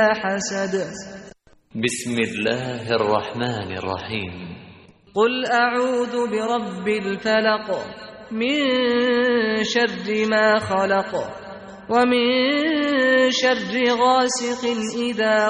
حسد. بسم الله الرحمن الرحيم. قل أعوذ برب الفلق من شر ما خلق ومن شر غاسق إذا